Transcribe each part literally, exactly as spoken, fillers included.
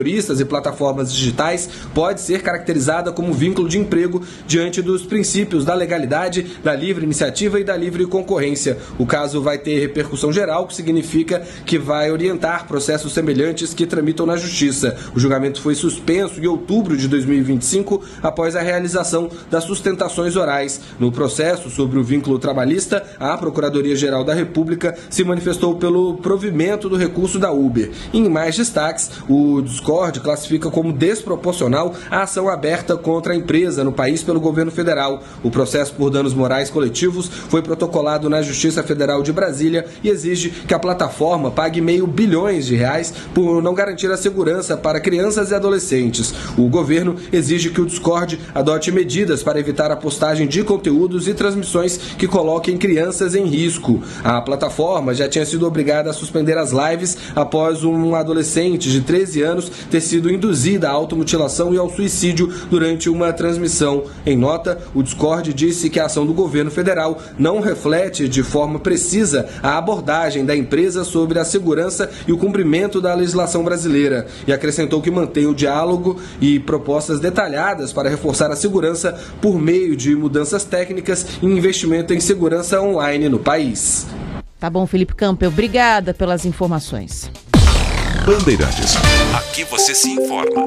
e plataformas digitais pode ser caracterizada como vínculo de emprego diante dos princípios da legalidade, da livre iniciativa e da livre concorrência. O caso vai ter repercussão geral, que significa que vai orientar processos semelhantes que tramitam na Justiça. O julgamento foi suspenso em outubro de dois mil e vinte e cinco, após a realização das sustentações orais. No processo sobre o vínculo trabalhista, a Procuradoria-Geral da República se manifestou pelo provimento do recurso da Uber. Em mais destaques, o Discord classifica como desproporcional a ação aberta contra a empresa no país pelo governo federal. O processo por danos morais coletivos foi protocolado na Justiça Federal de Brasília e exige que a plataforma pague meio bilhões de reais por não garantir a segurança para crianças e adolescentes. O governo exige que o Discord adote medidas para evitar a postagem de conteúdos e transmissões que coloquem crianças em risco. A plataforma já tinha sido obrigada a suspender as lives após um adolescente de treze anos ter sido induzida à automutilação e ao suicídio durante uma transmissão. Em nota, o Discord disse que a ação do governo federal não reflete de forma precisa a abordagem da empresa sobre a segurança e o cumprimento da legislação brasileira, e acrescentou que mantém o diálogo e propostas detalhadas para reforçar a segurança por meio de mudanças técnicas e investimento em segurança online no país. Tá bom, Felipe Campbell, obrigada pelas informações. Bandeirantes. Aqui você se informa.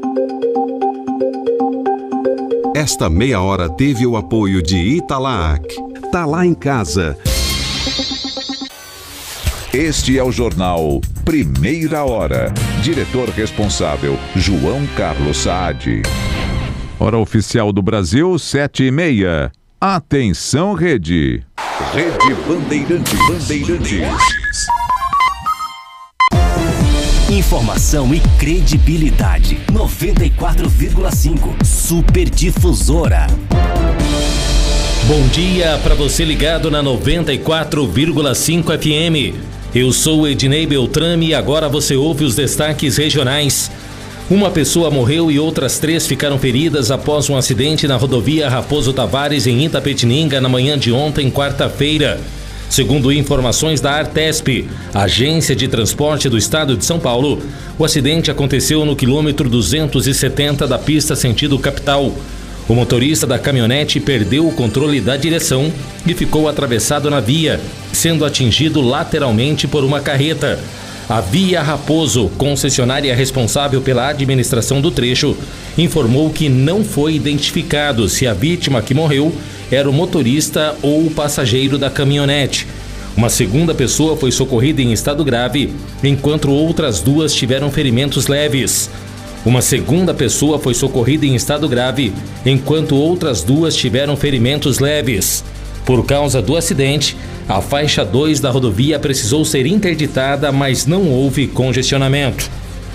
Esta meia hora teve o apoio de Italac. Tá lá em casa. Este é o jornal Primeira Hora. Diretor responsável, João Carlos Saad. Hora oficial do Brasil, sete e meia. Atenção, Rede. Rede Bandeirantes. Bandeirantes. Informação e credibilidade. noventa e quatro vírgula cinco. Super Difusora. Bom dia para você ligado na noventa e quatro vírgula cinco F M. Eu sou Ednei Beltrame e agora você ouve os destaques regionais. Uma pessoa morreu e outras três ficaram feridas após um acidente na rodovia Raposo Tavares, em Itapetininga, na manhã de ontem, quarta-feira. Segundo informações da Artesp, Agência de Transporte do Estado de São Paulo, o acidente aconteceu no quilômetro duzentos e setenta da pista sentido capital. O motorista da caminhonete perdeu o controle da direção e ficou atravessado na via, sendo atingido lateralmente por uma carreta. A Via Raposo, concessionária responsável pela administração do trecho, informou que não foi identificado se a vítima que morreu era o motorista ou o passageiro da caminhonete. Uma segunda pessoa foi socorrida em estado grave, enquanto outras duas tiveram ferimentos leves. Uma segunda pessoa foi socorrida em estado grave, enquanto outras duas tiveram ferimentos leves. Por causa do acidente, a faixa dois da rodovia precisou ser interditada, mas não houve congestionamento.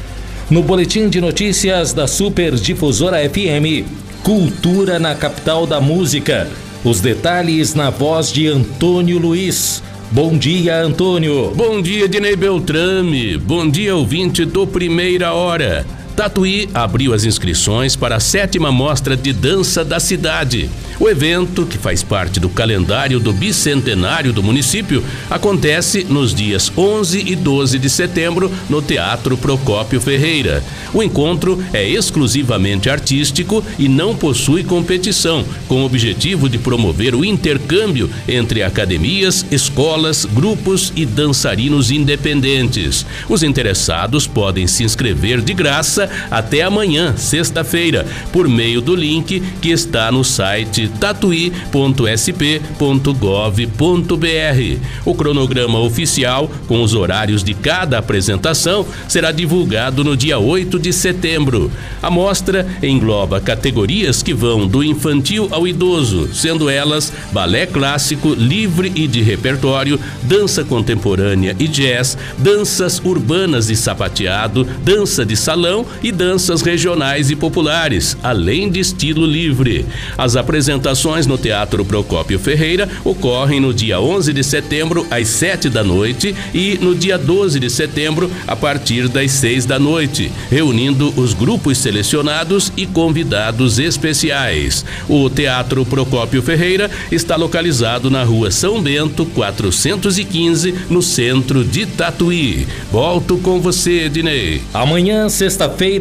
No boletim de notícias da Super Difusora F M, Cultura na capital da música. Os detalhes na voz de Antônio Luiz. Bom dia, Antônio. Bom dia, Ednei Beltrame. Bom dia, ouvinte do Primeira Hora. Tatuí abriu as inscrições para a sétima mostra de dança da cidade. O evento, que faz parte do calendário do bicentenário do município, acontece nos dias onze e doze de setembro no Teatro Procópio Ferreira. O encontro é exclusivamente artístico e não possui competição, com o objetivo de promover o intercâmbio entre academias, escolas, grupos e dançarinos independentes. Os interessados podem se inscrever de graça até amanhã, sexta-feira, por meio do link que está no site tatuí ponto s p ponto gov ponto b r. O cronograma oficial, com os horários de cada apresentação, será divulgado no dia oito de setembro. A mostra engloba categorias que vão do infantil ao idoso, sendo elas balé clássico, livre e de repertório, dança contemporânea e jazz, danças urbanas e sapateado, dança de salão e danças regionais e populares, além de estilo livre. As apresentações apresentações no Teatro Procópio Ferreira ocorrem no dia onze de setembro, às sete da noite, e no dia doze de setembro, a partir das seis da noite, reunindo os grupos selecionados e convidados especiais. O Teatro Procópio Ferreira está localizado na rua São Bento, quatrocentos e quinze, no centro de Tatuí. Volto com você, Ednei. Amanhã, sexta-feira,